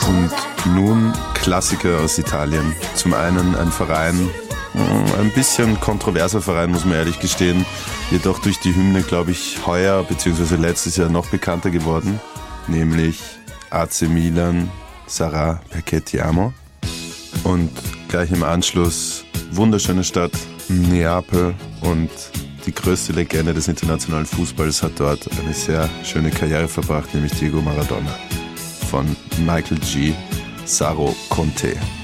Und nun Klassiker aus Italien. Zum einen ein Verein, ein bisschen kontroverser Verein, muss man ehrlich gestehen, jedoch durch die Hymne, glaube ich, heuer bzw. letztes Jahr noch bekannter geworden, nämlich AC Milan, Sarà perché ti amo. Und gleich im Anschluss wunderschöne Stadt Neapel, und die größte Legende des internationalen Fußballs hat dort eine sehr schöne Karriere verbracht, nämlich Diego Maradona. Von Michael G. Saro Conte.